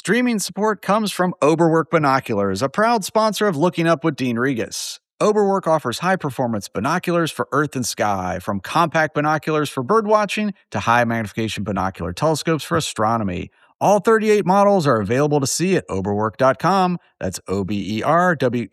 Streaming support comes from Oberwerk Binoculars, a proud sponsor of Looking Up with Dean Regas. Oberwerk offers high-performance binoculars for earth and sky, from compact binoculars for birdwatching to high-magnification binocular telescopes for astronomy. All 38 models are available to see at oberwerk.com. That's OBERWERK.com.